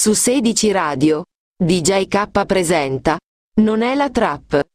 Su 16 Radio, DJ K presenta Non è la trap.